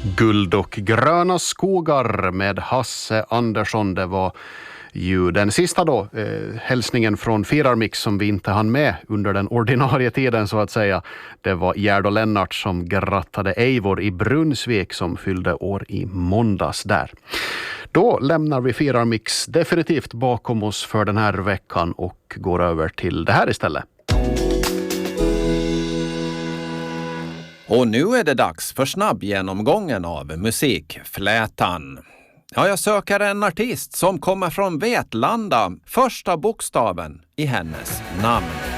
Guld och gröna skogar med Hasse Andersson. Det var ju den sista då, hälsningen från Firarmix som vi inte hann med under den ordinarie tiden så att säga. Det var Gerd och Lennart som grattade Eivor i Brunnsvik som fyllde år i måndags där. Då lämnar vi Firarmix definitivt bakom oss för den här veckan och går över till det här istället. Och nu är det dags för snabb genomgången av musikflätan. Ja, jag söker en artist som kommer från Vetlanda, första bokstaven i hennes namn.